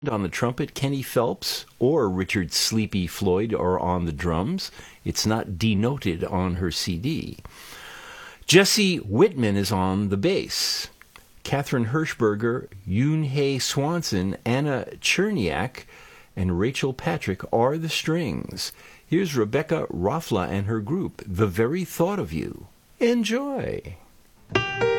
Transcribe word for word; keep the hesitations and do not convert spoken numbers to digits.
On the trumpet, Kenny Phelps or Richard Sleepy Floyd are on the drums. It's not denoted on her C D. Jesse Whitman is on the bass. Catherine Hirschberger, Yoon-Hae Swanson, Anna Cherniak, and Rachel Patrick are the strings. Here's Rebecca Rothla and her group, The Very Thought of You. Enjoy!